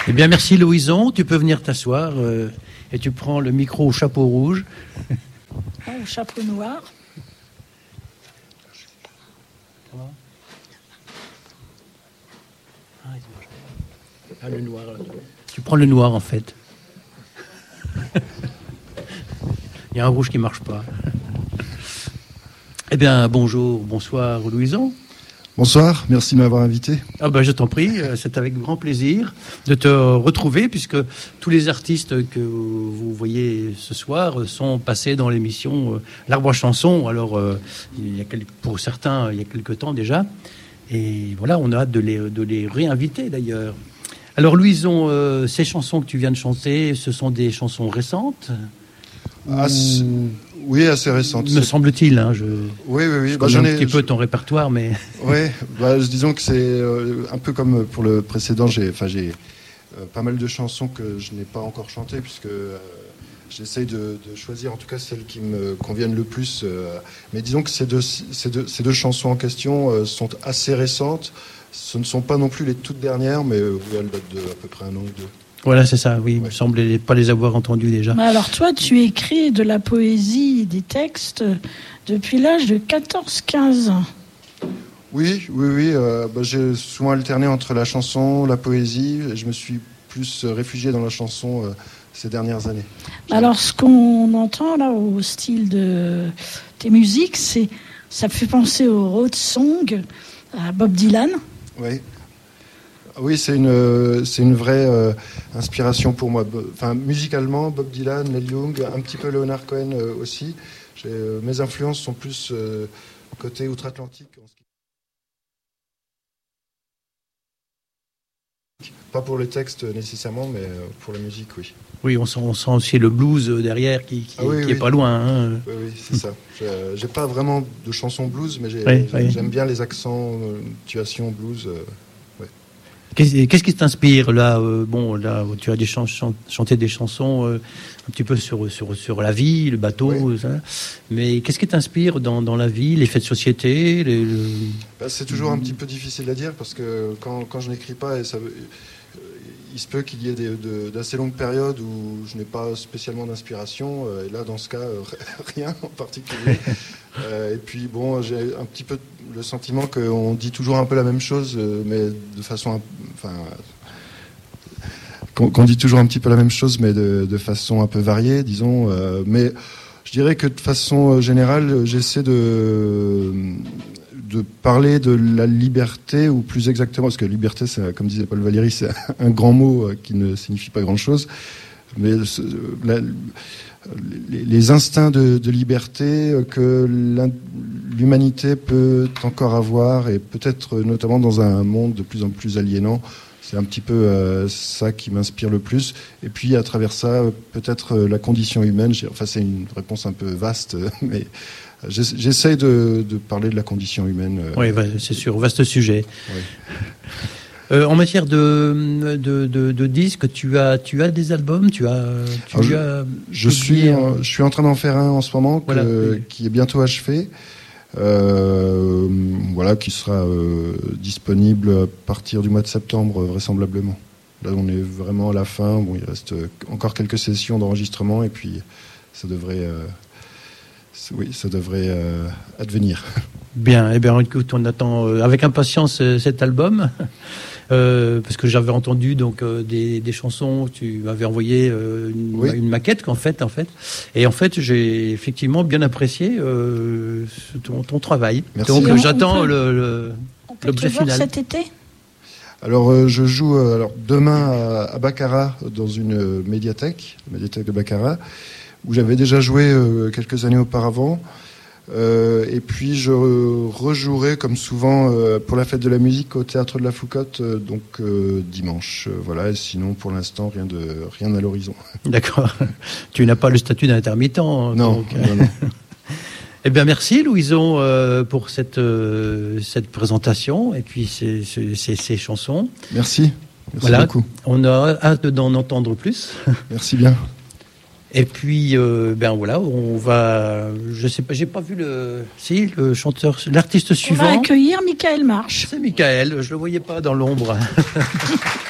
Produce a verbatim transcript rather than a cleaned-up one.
Eh bien, merci Louison. Tu peux venir t'asseoir euh, et tu prends le micro au chapeau rouge. Oh, au chapeau noir. Ah, le noir. Tu prends le noir en fait. Il y a un rouge qui marche pas. Eh bien, bonjour, bonsoir Louison. Bonsoir, merci de m'avoir invité. Ah ben, je t'en prie, c'est avec grand plaisir de te retrouver puisque tous les artistes que vous voyez ce soir sont passés dans l'émission L'Arbre à Chanson. Alors, euh, il y a quelques, pour certains, il y a quelque temps déjà. Et voilà, on a hâte de les, de les réinviter d'ailleurs. Alors, Louison, euh, ces chansons que tu viens de chanter, ce sont des chansons récentes ? Ah, ou... Oui, assez récentes. Me semble-t-il. Hein, je... Oui, oui, oui. Je bah, connais j'en un ai... petit peu ton répertoire, mais... Oui, bah, disons que c'est euh, un peu comme pour le précédent. J'ai, enfin, j'ai euh, pas mal de chansons que je n'ai pas encore chantées, puisque euh, j'essaye de, de choisir en tout cas celles qui me conviennent le plus. Euh, mais disons que ces deux, ces deux, ces deux chansons en question euh, sont assez récentes. Ce ne sont pas non plus les toutes dernières, mais euh, elles datent de à peu près un an ou deux. Voilà, c'est ça, oui. Il me semblait pas les avoir entendus déjà. Mais alors toi, tu écris de la poésie et des textes depuis l'âge de quatorze quinze ans. Oui, oui, oui. Euh, bah, j'ai souvent alterné entre la chanson, la poésie. Et je me suis plus réfugié dans la chanson euh, ces dernières années. Alors ce qu'on entend là au style de tes musiques, c'est, ça me fait penser au road song, à Bob Dylan. Oui. Oui, c'est une, c'est une vraie euh, inspiration pour moi. Enfin, musicalement, Bob Dylan, Neil Young, un petit peu Leonard Cohen euh, aussi. J'ai, euh, mes influences sont plus euh, côté outre-Atlantique. Pas pour les textes nécessairement, mais pour la musique, oui. Oui, on sent, on sent aussi le blues derrière qui, qui, ah oui, qui oui. est pas loin. Hein. Oui, oui, c'est ça. J'ai, j'ai pas vraiment de chansons blues, mais j'ai, oui, j'ai, oui. j'aime bien les accents, euh, tuations blues. Euh, Qu'est-ce qui t'inspire là euh, Bon, là, tu as des chan- chan- chanté des chansons euh, un petit peu sur, sur, sur la vie, le bateau, oui. ça. Mais qu'est-ce qui t'inspire dans, dans la vie, les faits de société les, le... bah, C'est toujours un petit peu difficile à dire parce que quand, quand je n'écris pas, et ça, euh, il se peut qu'il y ait des, de, d'assez longues périodes où je n'ai pas spécialement d'inspiration. Euh, et là, dans ce cas, euh, rien en particulier. Euh, et puis bon, j'ai un petit peu le sentiment qu'on dit toujours un peu la même chose, euh, mais de façon, enfin, qu'on, qu'on dit toujours un petit peu la même chose, mais de, de façon un peu variée, disons. Euh, mais je dirais que de façon générale, j'essaie de de parler de la liberté, ou plus exactement, parce que liberté, c'est, comme disait Paul Valéry, c'est un grand mot qui ne signifie pas grand-chose, mais la, les instincts de, de liberté que l'humanité peut encore avoir, et peut-être notamment dans un monde de plus en plus aliénant. C'est un petit peu euh, ça qui m'inspire le plus. Et puis à travers ça, peut-être la condition humaine. Enfin, c'est une réponse un peu vaste, mais j'essaye de, de parler de la condition humaine. Oui, bah, c'est sûr, vaste sujet. Oui. Euh, en matière de, de, de, de disques, tu as, tu as des albums, tu as, tu Alors, as je, je, suis, en, je suis en train d'en faire un en ce moment, que, voilà, oui. qui est bientôt achevé, euh, voilà, qui sera euh, disponible à partir du mois de septembre, vraisemblablement. Là, on est vraiment à la fin. Bon, il reste encore quelques sessions d'enregistrement, et puis ça devrait, euh, oui, ça devrait euh, advenir. Bien, eh bien, écoute, on attend euh, avec impatience euh, cet album. Euh, parce que j'avais entendu donc euh, des, des chansons, tu m'avais envoyé euh, une, oui. une maquette qu'en fait, en fait, et en fait j'ai effectivement bien apprécié euh, ton, ton travail. Merci. Donc on, j'attends on peut, le, le on peut l'objet te voir final. Cet été. Alors euh, je joue euh, alors demain à, à Baccarat dans une euh, médiathèque, la médiathèque de Baccarat, où j'avais déjà joué euh, quelques années auparavant. Euh, et puis je rejouerai comme souvent euh, pour la fête de la musique au théâtre de la Foucotte, euh, donc euh, dimanche. Euh, voilà. Et sinon, pour l'instant, rien de rien à l'horizon. D'accord. Tu n'as pas le statut d'intermittent. Non. Donc... non, non. Eh bien, merci Louison euh, pour cette euh, cette présentation et puis ces, ces, ces, ces chansons. Merci. Merci voilà. beaucoup. On a hâte d'en entendre plus. Merci bien. Et puis, euh, ben voilà, on va. Je sais pas, j'ai pas vu le. Si, le chanteur, l'artiste suivant. On va accueillir Michael March. C'est Michael, je le voyais pas dans l'ombre.